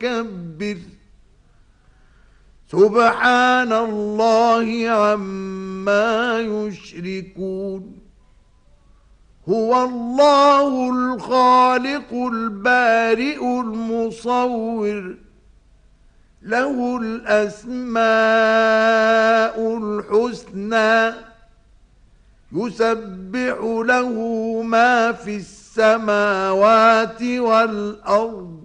فكبر سبحان الله عما يشركون هو الله الخالق البارئ المصور له الأسماء الحسنى يسبح له ما في السماوات والأرض